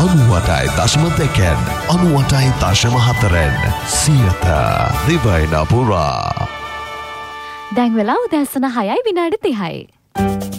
98.2 98.4 සියත දිවයින පුරා. දැන් වෙලා උදෑසන 6:30